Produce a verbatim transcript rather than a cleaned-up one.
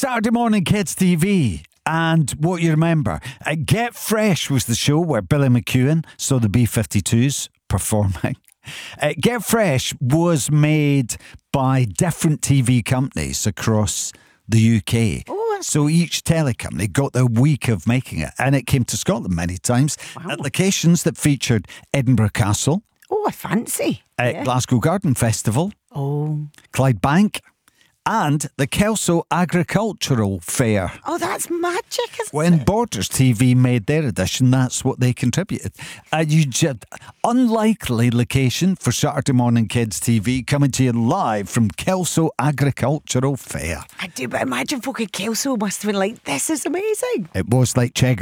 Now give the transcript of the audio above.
Saturday Morning Kids T V. And what you remember, uh, Get Fresh was the show where Billy McEwen saw the B fifty-twos performing. Uh, Get Fresh was made by different T V companies across the U K. Oh, so each telecompany got their week of making it, and it came to Scotland many times Wow. at locations that featured Edinburgh Castle, oh, I fancy. at Yeah. Glasgow Garden Festival, Oh, Clydebank, and the Kelso Agricultural Fair. oh, that's magic, isn't When it? Borders T V made their edition, that's what they contributed. A you just unlikely location for Saturday Morning Kids T V, coming to you live from Kelso Agricultural Fair. I do, but imagine folk at Kelso must have been like, this is amazing. It was like Chegg.